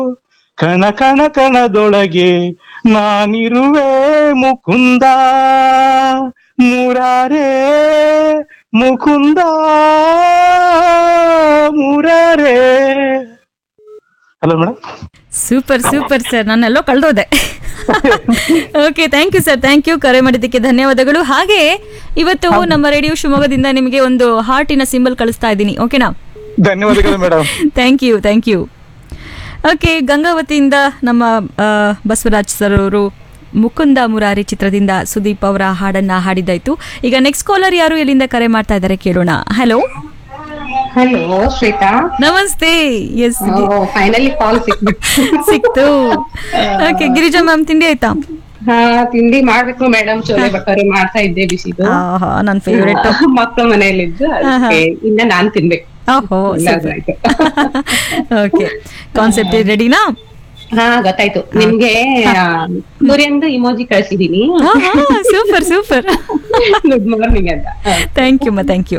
ಕಣ ಕಣ ಕಣದೊಳಗೆ ನಾನಿರುವೆ Mukunda ಮುರಾರೇ Mukunda ಮುರಾರೇ. Hello madam. Super super sir, Naanello ಕಳ್ದೋದೆ. Okay, thank you sir, thank you. ಕರೆ ಮಾಡಿದ್ದಕ್ಕೆ ಧನ್ಯವಾದಗಳು. ಹಾಗೆ ಇವತ್ತು ನಮ್ಮ ರೇಡಿಯೋ ಶಿವಮೊಗ್ಗದಿಂದ ನಿಮಗೆ ಒಂದು ಹಾರ್ಟಿನ ಸಿಂಬಲ್ ಕಳಿಸ್ತಾ ಇದ್ದೀನಿ, ಓಕೆನಾ? ಧನ್ಯವಾದಗಳು madam. Thank you, thank you. Okay, ಗಂಗಾವತಿಯಿಂದ ನಮ್ಮ ಬಸವರಾಜ್ ಸರ್ ಅವರು ಮುಕುಂದ ಮುರಾರಿ ಚಿತ್ರದಿಂದ ಸುದೀಪ್ ಅವರ ಹಾಡನ್ನ ಹಾಡಿದ್ದಾಯ್ತು. ಈಗ ನೆಕ್ಸ್ಟ್ ಕಾಲರ್ ಯಾರು, ಎಲ್ಲಿಂದ ಕರೆ ಮಾಡ್ತಾ ಇದ್ದಾರೆ ಕೇಳೋಣ. ಹಲೋ ಹಲೋ ಶ್ವೇತಾ, ನಮಸ್ತೆ. ಎಸ್, ಫೈನಲಿ ಕಾಲ್ ಸಿಕ್ತು. ಓಕೆ, ಗಿರಿಜಾ ಮ್ಯಾಮ್, ತಿಂಡಿ ಆಯ್ತಾ? ಹಾ, ತಿಂಡಿ ಮಾಡ್ಬೇಕು ಮೇಡಮ್. ಚೋಲೆ ಬಟಾರಿ ಮಾಡ್ತಾ ಇದ್ದೆ, ಬಿಸಿದು. ನನ್ನ ಫೇವರೇಟ್. ಮಕ್ಕಳು ಮನೆಯಲ್ಲಿದ್ದು ಅದಕ್ಕೆ ಇನ್ನ ನಾನ್ ತಿನ್ಬೇಕು. ಓಕೆ, ಕಾನ್ಸೆಪ್ಟ್ ರೆಡಿನಾ? ಹಾ, ಗೊತ್ತಾಯ್ತು. ನಿಮ್ಗೆ ಸೂರ್ಯಂದು emoji ಕಳ್ಸಿದೀನಿ. Super super. Good morning ಅಂತ. Thank you.